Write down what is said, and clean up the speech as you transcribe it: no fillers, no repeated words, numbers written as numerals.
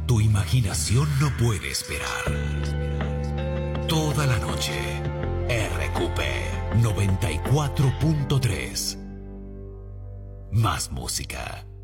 Tu imaginación no puede esperar. Toda la noche, RQP 94.3. Más música.